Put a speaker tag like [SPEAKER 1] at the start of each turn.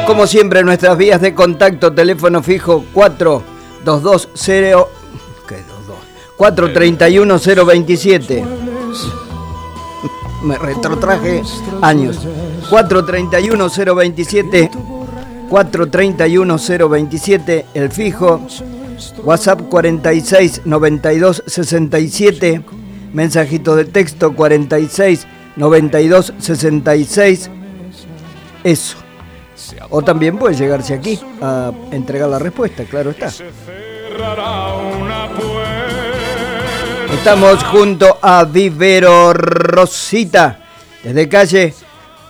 [SPEAKER 1] como siempre, nuestras vías de contacto: teléfono fijo 431-027. Me retrotraje años. 431-027. 431-027, el fijo. WhatsApp 46 92 67. Mensajito de texto 46 92 66. Eso. O también puede llegarse aquí a entregar la respuesta, claro está. Estamos junto a Vivero Rosita, desde calle